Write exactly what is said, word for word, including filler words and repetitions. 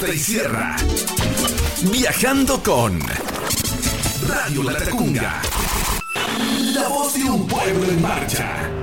costa y sierra. Viajando con Radio La Tacunga. La voz de un pueblo en marcha.